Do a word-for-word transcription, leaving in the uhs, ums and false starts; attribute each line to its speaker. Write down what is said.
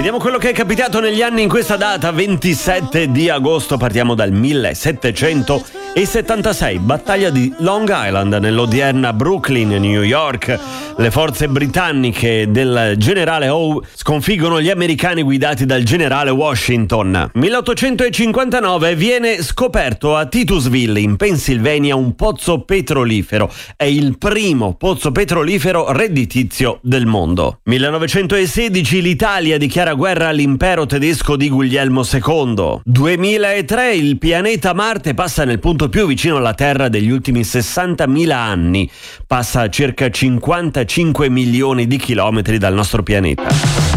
Speaker 1: Vediamo quello che è capitato negli anni in questa data, ventisette di agosto. Partiamo dal millesettecentosettantasei, battaglia di Long Island nell'odierna Brooklyn, New York. Le forze britanniche del generale Howe sconfiggono gli americani guidati dal generale Washington. milleottocentocinquantanove viene scoperto a Titusville in Pennsylvania un pozzo petrolifero. È il primo pozzo petrolifero redditizio del mondo. millenovecentosedici l'Italia dichiara guerra all'impero tedesco di Guglielmo secondo. duemilatré il pianeta Marte passa nel punto più vicino alla Terra degli ultimi sessantamila anni. Passa a circa cinquantacinque milioni di chilometri dal nostro pianeta.